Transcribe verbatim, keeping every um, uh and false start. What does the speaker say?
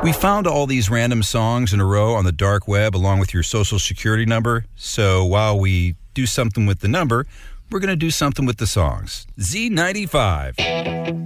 We found all these random songs in a row on the dark web along with your social security number. So while we do something with the number, we're going to do something with the songs. Z ninety-five.